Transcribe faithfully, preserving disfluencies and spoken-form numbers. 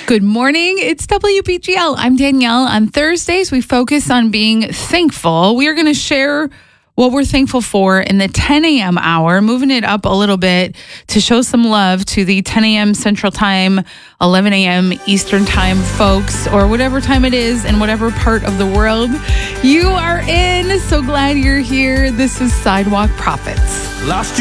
Good morning. It's W B G L. I'm Danielle. On Thursdays, we focus on being thankful. We are going to share what we're thankful for in the ten a.m. hour, moving it up a little bit to show some love to the ten a.m. Central Time, eleven a.m. Eastern Time folks, or whatever time it is in whatever part of the world you are in. So glad you're here. This is Sidewalk Prophets. Lost